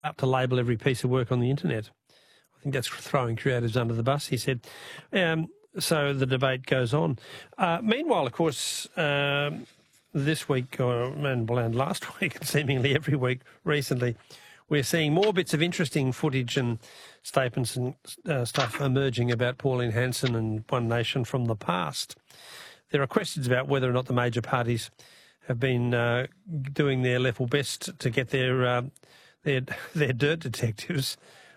up to label every piece of work on the internet. I think that's throwing creatives under the bus, he said. So the debate goes on. Meanwhile, of course, this week, and last week, and seemingly every week recently, we're seeing more bits of interesting footage and statements and stuff emerging about Pauline Hanson and One Nation from the past. There are questions about whether or not the major parties have been doing their level best to get their dirt detectives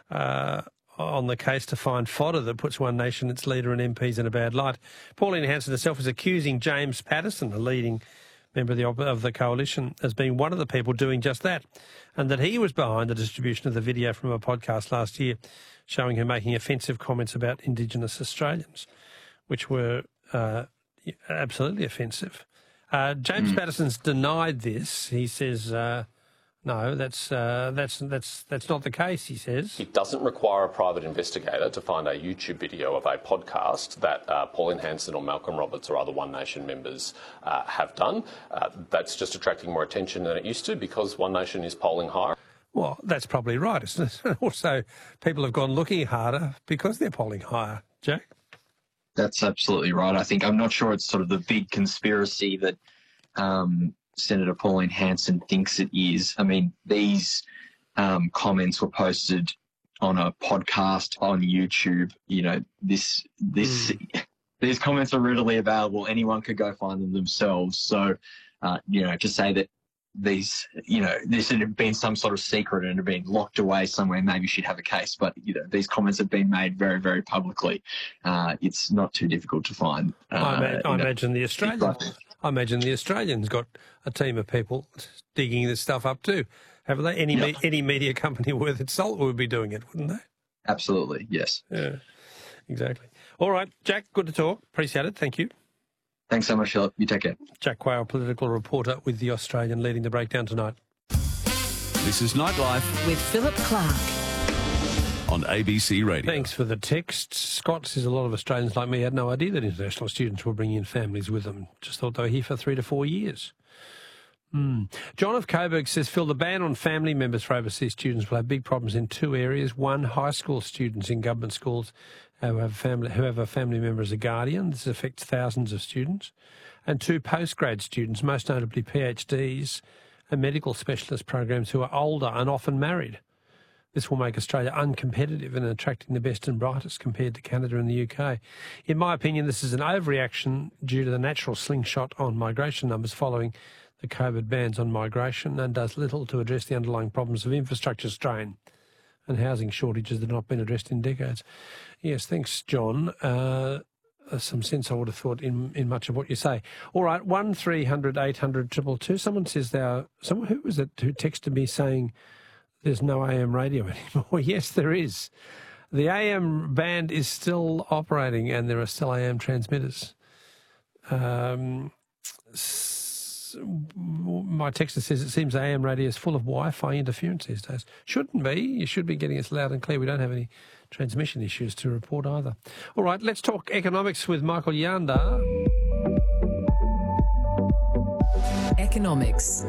on the case to find fodder that puts One Nation, its leader and MPs in a bad light. Pauline Hanson herself is accusing James Paterson, a leading member of the coalition, as being one of the people doing just that, and that he was behind the distribution of the video from a podcast last year showing her making offensive comments about Indigenous Australians, which were absolutely offensive. James Paterson's denied this. He says, no, that's not the case, he says. It doesn't require a private investigator to find a YouTube video of a podcast that Pauline Hanson or Malcolm Roberts or other One Nation members have done. That's just attracting more attention than it used to because One Nation is polling higher. Well, that's probably right, isn't it? Also, people have gone looking harder because they're polling higher. Jack? That's absolutely right. I think I'm not sure it's sort of the big conspiracy that Senator Pauline Hanson thinks it is. I mean, these comments were posted on a podcast on YouTube. You know, these comments are readily available. Anyone could go find them themselves. So, to say that this had been some sort of secret and had been locked away somewhere, maybe she'd have a case. But, these comments have been made very, very publicly. It's not too difficult to find. I imagine the Australians got a team of people digging this stuff up too. Haven't they? Any media company worth its salt would be doing it, wouldn't they? Absolutely, yes. Yeah, exactly. All right, Jack, good to talk. Appreciate it. Thank you. Thanks so much, Philip. You take care. Jack Quayle, political reporter with The Australian, leading the breakdown tonight. This is Nightlife with Philip Clark on ABC Radio. Thanks for the text. Scott says a lot of Australians like me had no idea that international students were bringing in families with them. Just thought they were here for 3 to 4 years. John of Coburg says, Phil, the ban on family members for overseas students will have big problems in 2 areas. One, high school students in government schools who have a family member as a guardian. This affects thousands of students. And 2, postgrad students, most notably PhDs and medical specialist programs who are older and often married. This will make Australia uncompetitive in attracting the best and brightest compared to Canada and the UK. In my opinion, this is an overreaction due to the natural slingshot on migration numbers following the COVID bans on migration and does little to address the underlying problems of infrastructure strain and housing shortages that have not been addressed in decades. Yes, thanks, John. Some sense I would have thought in much of what you say. All right, 1300 800 222. Someone says who was it who texted me saying there's no AM radio anymore? Yes, there is. The AM band is still operating and there are still AM transmitters. My texter says it seems AM radio is full of Wi-Fi interference these days. Shouldn't be. You should be getting us loud and clear. We don't have any transmission issues to report either. All right, let's talk economics with Michael Yanda. Economics.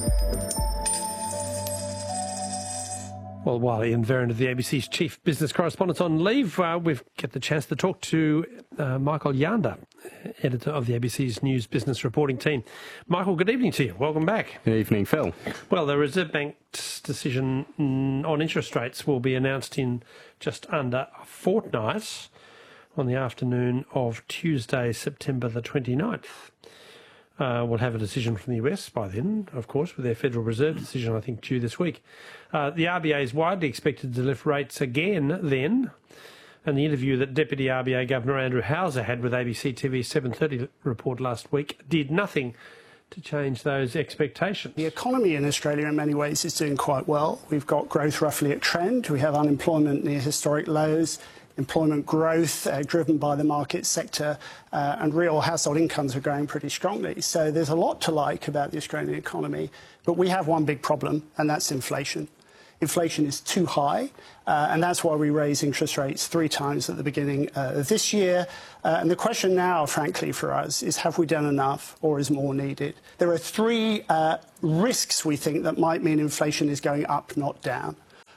Well, while Ian Vernon of the ABC's chief business correspondent's on leave, we've get the chance to talk to Michael Yanda, editor of the ABC's news business reporting team. Michael, good evening to you. Welcome back. Good evening, Phil. Well, the Reserve Bank's decision on interest rates will be announced in just under a fortnight on the afternoon of Tuesday, September the 29th. We'll have a decision from the US by then, of course, with their Federal Reserve decision, I think, due this week. The RBA is widely expected to lift rates again then, and the interview that Deputy RBA Governor Andrew Hauser had with ABC TV's 7:30 report last week did nothing to change those expectations. The economy in Australia in many ways is doing quite well. We've got growth roughly at trend. We have unemployment near historic lows. Employment growth driven by the market sector and real household incomes are growing pretty strongly. So there's a lot to like about the Australian economy, but we have one big problem, and that's inflation. Inflation is too high, and that's why we raised interest rates 3 times at the beginning of this year. And the question now, frankly, for us is, have we done enough or is more needed? There are 3 risks, we think, that might mean inflation is going up, not down.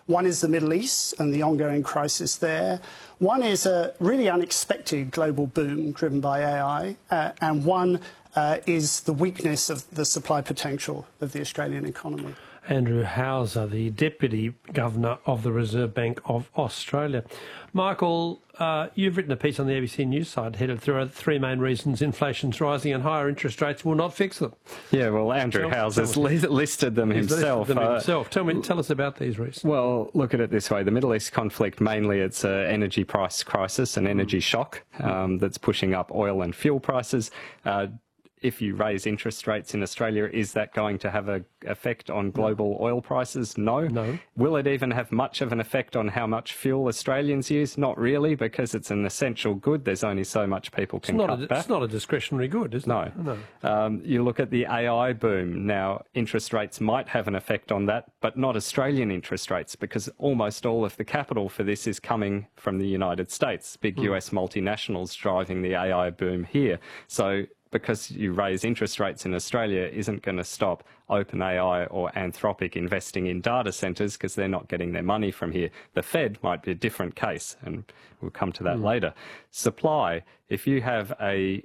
One is the Middle East and the ongoing crisis there. One is a really unexpected global boom driven by AI, and one is the weakness of the supply potential of the Australian economy. Andrew Hauser, the Deputy Governor of the Reserve Bank of Australia. Michael, you've written a piece on the ABC News site headed through three main reasons inflation's rising and higher interest rates will not fix them. Yeah, well, Andrew Hauser's listed them himself. Tell us about these reasons. Well, look at it this way. The Middle East conflict, mainly it's an energy price crisis, an energy shock that's pushing up oil and fuel prices. If you raise interest rates in Australia, is that going to have an effect on global oil prices? No. Will it even have much of an effect on how much fuel Australians use? Not really, because it's an essential good. There's only so much people can cut back. It's not a discretionary good, is it? No. You look at the AI boom. Now, interest rates might have an effect on that, but not Australian interest rates, because almost all of the capital for this is coming from the United States. Big US multinationals driving the AI boom here. So because you raise interest rates in Australia isn't going to stop OpenAI or Anthropic investing in data centres because they're not getting their money from here. The Fed might be a different case, and we'll come to that later. Supply, if you have a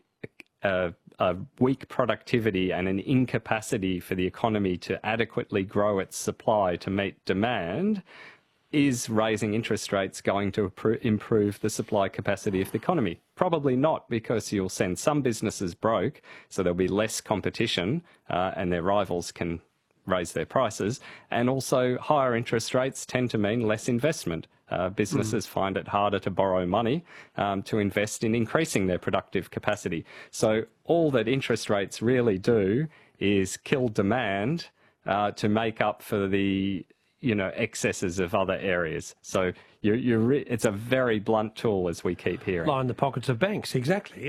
weak productivity and an incapacity for the economy to adequately grow its supply to meet demand, is raising interest rates going to improve the supply capacity of the economy? Probably not, because you'll send some businesses broke, so there'll be less competition and their rivals can raise their prices. And also higher interest rates tend to mean less investment. Businesses find it harder to borrow money to invest in increasing their productive capacity. So all that interest rates really do is kill demand to make up for the excesses of other areas. So it's a very blunt tool, as we keep hearing. Line the pockets of banks, exactly,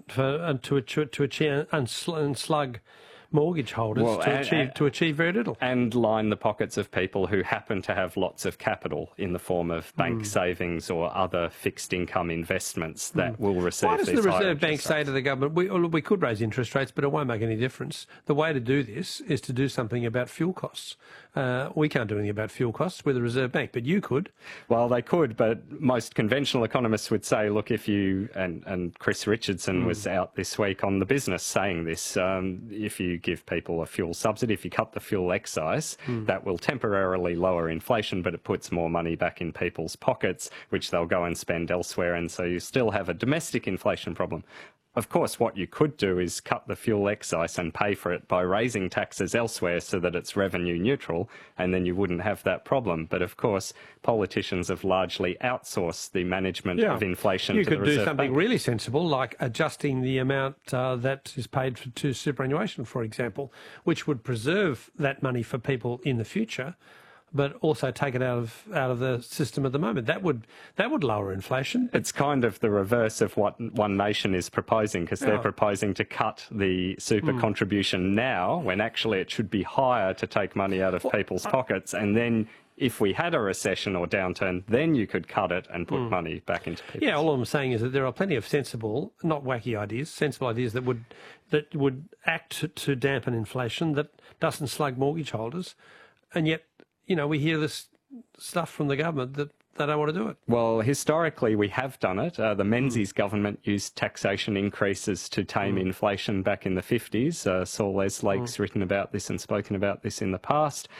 to achieve unslug mortgage holders to achieve very little. And line the pockets of people who happen to have lots of capital in the form of bank savings or other fixed income investments that will receive these higher interest rates. Why does the Reserve Bank say to the government, we could raise interest rates, but it won't make any difference? The way to do this is to do something about fuel costs. We can't do anything about fuel costs. We're the Reserve Bank, but you could. Well, they could, but most conventional economists would say, look, if you, and Chris Richardson was out this week on The Business saying this, if you give people a fuel subsidy, if you cut the fuel excise, that will temporarily lower inflation, but it puts more money back in people's pockets, which they'll go and spend elsewhere, and so you still have a domestic inflation problem. Of course, what you could do is cut the fuel excise and pay for it by raising taxes elsewhere so that it's revenue neutral, and then you wouldn't have that problem. But of course, politicians have largely outsourced the management of inflation to the Reserve Bank. You could do something really sensible, like adjusting the amount that is paid to superannuation, for example, which would preserve that money for people in the future, but also take it out of the system at the moment. That would lower inflation. It's kind of the reverse of what One Nation is proposing, because they're proposing to cut the super contribution now, when actually it should be higher to take money out of people's pockets, and then if we had a recession or downturn, then you could cut it and put money back into people's. Yeah, all I'm saying is that there are plenty of sensible, not wacky ideas, sensible ideas that would act to dampen inflation, that doesn't slug mortgage holders, and yet, we hear this stuff from the government that they don't want to do it. Well, historically, we have done it. The Menzies government used taxation increases to tame inflation back in the 50s. Saul Eslake's written about this and spoken about this in the past.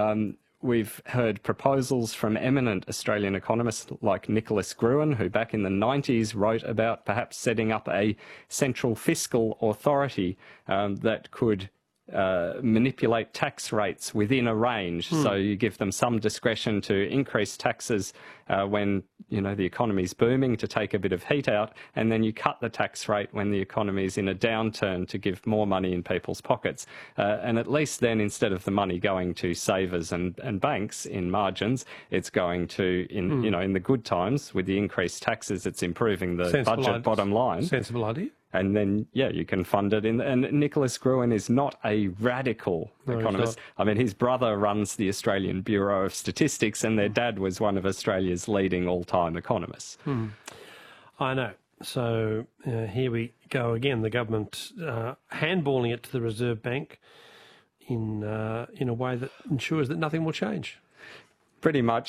We've heard proposals from eminent Australian economists like Nicholas Gruen, who back in the 90s wrote about perhaps setting up a central fiscal authority that could manipulate tax rates within a range. So you give them some discretion to increase taxes when, the economy's booming to take a bit of heat out, and then you cut the tax rate when the economy's in a downturn to give more money in people's pockets. And at least then, instead of the money going to savers and banks in margins, it's going to, in the good times, with the increased taxes, it's improving the budget bottom line. Sensible idea. And then, you can fund it. And Nicholas Gruen is not a radical economist. I mean, his brother runs the Australian Bureau of Statistics, and their dad was one of Australia's leading all-time economists. I know. So here we go again. The government handballing it to the Reserve Bank in a way that ensures that nothing will change. Pretty much.